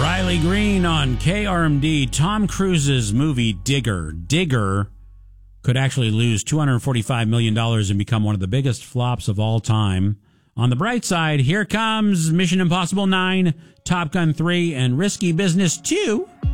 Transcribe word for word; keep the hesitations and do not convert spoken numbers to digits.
Riley Green on K R M D. Tom Cruise's movie Digger. Digger could actually lose two hundred forty-five million dollars and become one of the biggest flops of all time. On the bright side, here comes Mission Impossible nine, Top Gun three, and Risky Business two.